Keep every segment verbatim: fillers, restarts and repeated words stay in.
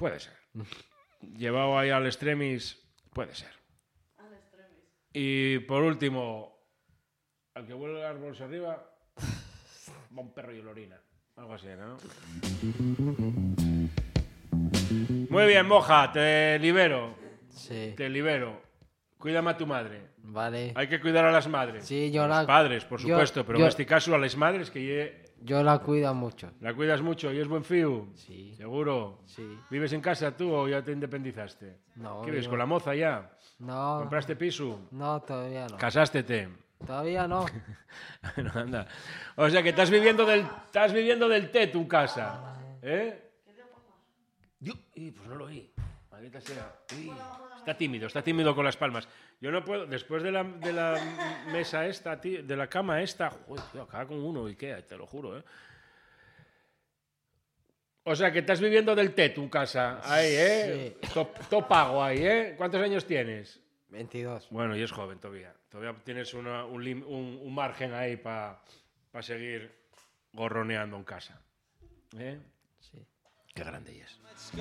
Puede ser. Llevado ahí al extremis, puede ser. Al extremis. Y por último, al que vuelve el árbol arriba, va un perro y lo orina. Algo así, ¿no? Muy bien, Moja, te libero. Sí. Te libero. Cuídame a tu madre. Vale. Hay que cuidar a las madres. Sí, yo a la... los padres, por yo- supuesto, pero yo- en este caso a las madres que ye- Yo la cuido mucho. la cuidas mucho y es buen fío. Sí. ¿Seguro? Sí. ¿Vives en casa tú o ya te independizaste? No. ¿Qué vives yo- con la moza ya? No. ¿Compraste piso? No, todavía no. ¿Casástete? Todavía no. No, anda. O sea que estás viviendo del, estás viviendo del té tu casa. ¿Eh? Yo, y, pues no lo oí. Maldita sea. Uy, está tímido, está tímido con las palmas. Yo no puedo, después de la, de la mesa esta, tío, de la cama esta, joder, tío, acaba con uno y qué, te lo juro, ¿eh? O sea que estás viviendo del té tu casa, ahí, ¿eh? Sí. Todo to pago ahí, ¿eh? ¿Cuántos años tienes? veintidós. Bueno, y es joven todavía. Todavía tienes una- un, lim- un- un margen ahí para seguir gorroneando en casa. ¿Eh? Sí. Qué grande es.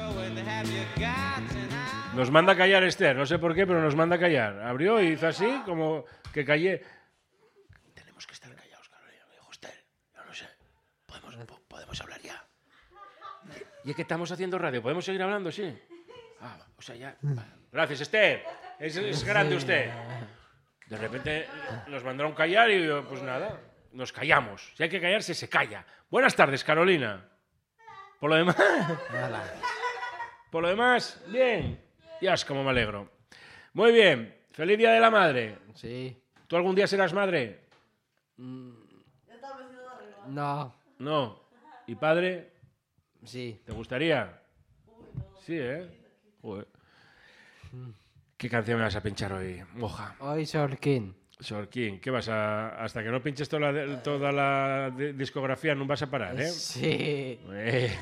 Nos manda a callar Esther, no sé por qué, pero nos manda a callar. Abrió y hizo así, como que callé. Tenemos que estar callados, Carolina, me dijo Esther. Yo no sé. Podemos, po- podemos hablar ya. Y es que estamos haciendo radio, ¿podemos seguir hablando? Sí. Ah, o sea, ya. Gracias, Esther. Es, es grande usted. De repente nos mandaron callar y yo, pues nada, nos callamos. Si hay que callarse, se calla. Buenas tardes, Carolina. Por lo demás, Hola. por lo demás, bien. Ya es como me alegro. Muy bien. Feliz Día de la Madre. Sí. ¿Tú algún día serás madre? Ya está el vestido de arriba. No. No. ¿Y padre? Sí. ¿Te gustaría? Sí, ¿eh? Joder. ¿Qué canción me vas a pinchar hoy, Moja? Hoy Sorkin. Sorkin, ¿qué vas a...? Hasta que no pinches toda la, toda la di- discografía no vas a parar, ¿eh? Sí. Eh.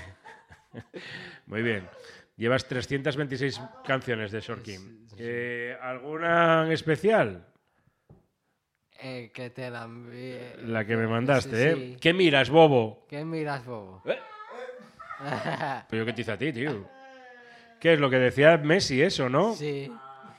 Muy bien. Llevas trescientas veintiséis canciones de Sorkin. Eh, ¿Alguna en especial? Eh, que te la envié. La que me mandaste, Sí, ¿eh? sí. ¿Qué miras, bobo? ¿Qué miras, bobo? ¿Eh? ¿Pero yo qué te hice a ti, tío? ¿Qué es lo que decía Messi eso, no? Sí.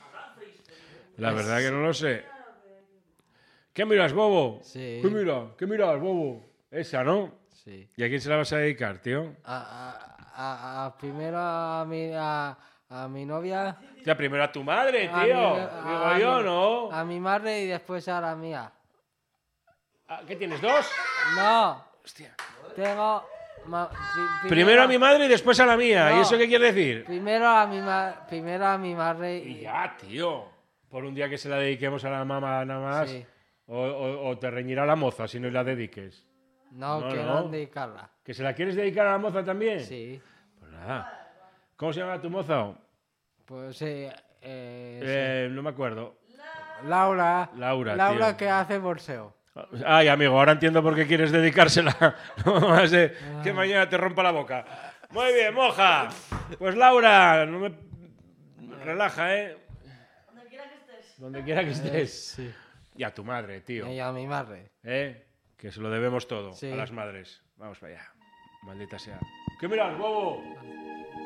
La verdad que no lo sé. ¿Qué miras, bobo? Sí. ¿Qué miras? ¿Qué miras, bobo? Esa, ¿no? Sí. ¿Y a quién se la vas a dedicar, tío? A, a, a- a- primero a mi, a, a mi novia. Tía, primero a tu madre, a tío. mi- Digo a yo, mi- ¿no? A mi madre y después a la mía. Ah, ¿qué tienes, dos? No. Hostia. Tengo. ma- pri- Primero a mi madre y después a la mía. ¿Y No. eso qué quiere decir? Primero a mi, ma- primero a mi madre Y y. ya, tío. Por un día que se la dediquemos a la mamá nada más. Sí. O, o- o te reñirá la moza si no la dediques. No, No, quiero no. dedicarla. ¿Que se la quieres dedicar a la moza también? Sí. Pues nada. ¿Cómo se llama tu moza? Pues sí. eh, Eh, no me acuerdo. sí. Laura. Laura, Laura tío. que hace borseo. Ay, amigo, ahora entiendo por qué quieres dedicársela. No más de que mañana te rompa la boca. Muy bien, Moja. Pues Laura, no me... Relaja, ¿eh? Donde quiera que estés. Donde quiera que estés. Sí. Y a tu madre, tío. Y a mi madre. ¿Eh? Que se lo debemos todo Sí. a las madres. Vamos para allá. Maldita sea. ¿Qué miras, bobo?